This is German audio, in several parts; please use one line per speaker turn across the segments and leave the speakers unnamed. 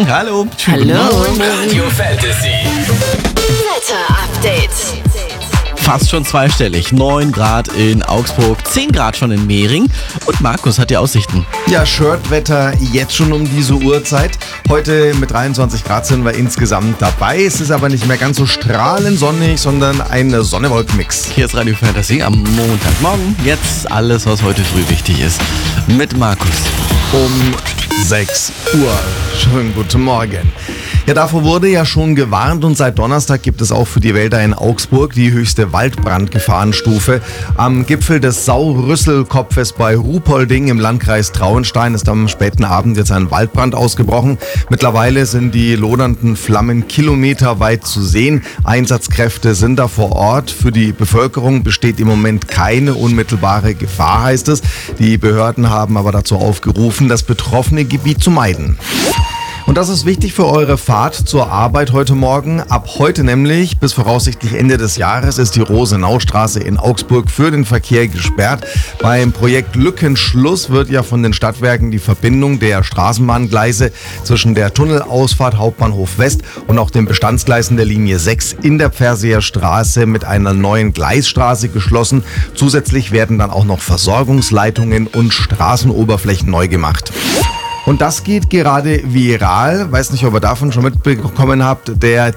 Morgen. Hallo.
Hallo.
Radio Fantasy.
Wetter-Update.
Fast schon zweistellig. 9 Grad in Augsburg, 10 Grad schon in Mehring. Und Markus hat die Aussichten.
Ja, Shirtwetter jetzt schon um diese Uhrzeit. Heute mit 23 Grad sind wir insgesamt dabei. Es ist aber nicht mehr ganz so strahlend sonnig, sondern ein Sonne-Wolken-Mix.
Hier ist Radio Fantasy am Montagmorgen. Jetzt alles, was heute früh wichtig ist. Mit Markus.
Um 6 Uhr. Schönen guten Morgen. Ja, davor wurde ja schon gewarnt und seit Donnerstag gibt es auch für die Wälder in Augsburg die höchste Waldbrandgefahrenstufe. Am Gipfel des Saurüsselkopfes bei Ruhpolding im Landkreis Traunstein ist am späten Abend jetzt ein Waldbrand ausgebrochen. Mittlerweile sind die lodernden Flammen kilometerweit zu sehen. Einsatzkräfte sind da vor Ort. Für die Bevölkerung besteht im Moment keine unmittelbare Gefahr, heißt es. Die Behörden haben aber dazu aufgerufen, das betroffene Gebiet zu meiden. Und das ist wichtig für eure Fahrt zur Arbeit heute Morgen. Ab heute nämlich, bis voraussichtlich Ende des Jahres, ist die Rosenaustraße in Augsburg für den Verkehr gesperrt. Beim Projekt Lückenschluss wird ja von den Stadtwerken die Verbindung der Straßenbahngleise zwischen der Tunnelausfahrt Hauptbahnhof West und auch den Bestandsgleisen der Linie 6 in der Pferseer Straße mit einer neuen Gleisstraße geschlossen. Zusätzlich werden dann auch noch Versorgungsleitungen und Straßenoberflächen neu gemacht. Und das geht gerade viral. Weiß nicht, ob ihr davon schon mitbekommen habt. Der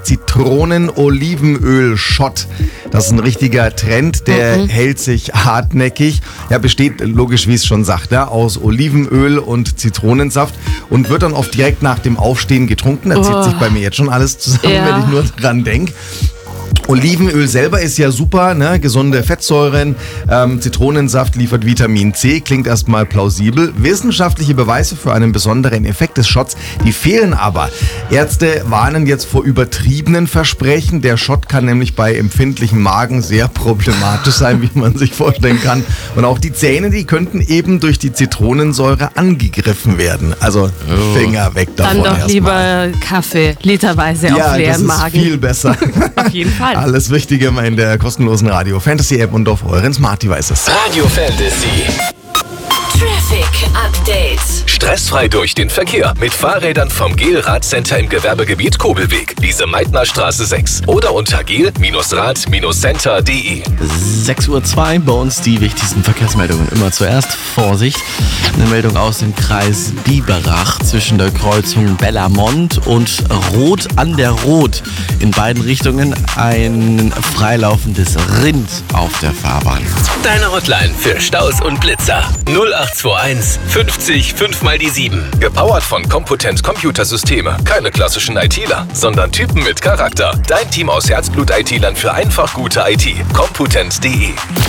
Zitronen-Olivenöl-Shot. Das ist ein richtiger Trend, der hält sich hartnäckig. Er besteht, logisch wie es schon sagt, ja, aus Olivenöl und Zitronensaft und wird dann oft direkt nach dem Aufstehen getrunken. Da zieht sich bei mir jetzt schon alles zusammen, wenn ich nur dran denke. Olivenöl selber ist ja super, ne? Gesunde Fettsäuren, Zitronensaft liefert Vitamin C, klingt erstmal plausibel. Wissenschaftliche Beweise für einen besonderen Effekt des Shots, die fehlen aber. Ärzte warnen jetzt vor übertriebenen Versprechen. Der Shot kann nämlich bei empfindlichem Magen sehr problematisch sein, wie man sich vorstellen kann. Und auch die Zähne, die könnten eben durch die Zitronensäure angegriffen werden. Also Finger weg davon.
Dann doch lieber Kaffee, literweise auf leeren Magen.
Ja, das ist viel besser.
Auf jeden Fall.
Alles Wichtige immer in der kostenlosen Radio Fantasy App und auf euren Smart Devices.
Radio Fantasy.
Traffic Update.
Stressfrei durch den Verkehr mit Fahrrädern vom GEL-Radcenter im Gewerbegebiet Kobelweg, Lise Meitner Straße 6 oder unter gel-rad-center.de.
6:02 Uhr, bei uns die wichtigsten Verkehrsmeldungen. Immer zuerst Vorsicht. Eine Meldung aus dem Kreis Biberach zwischen der Kreuzung Bellamont und Rot an der Rot. In beiden Richtungen ein freilaufendes Rind auf der Fahrbahn.
Deine Hotline für Staus und Blitzer. 0821 50 5 mal die 7. Gepowert von Computent Computersysteme. Keine klassischen ITler, sondern Typen mit Charakter. Dein Team aus Herzblut-ITlern für einfach gute IT. Computent.de.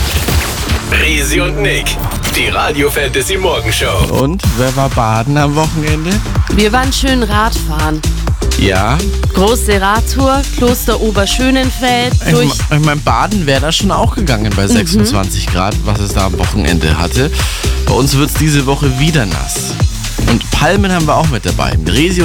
Resi und Nick. Die Radio Fantasy Morgenshow.
Und wer war baden am Wochenende?
Wir waren schön Radfahren.
Ja.
Große Radtour, Kloster Oberschönenfeld.
Ich mein, baden wäre da schon auch gegangen bei 26 Grad, was es da am Wochenende hatte. Bei uns wird es diese Woche wieder nass. Und Palmen haben wir auch mit dabei. Resi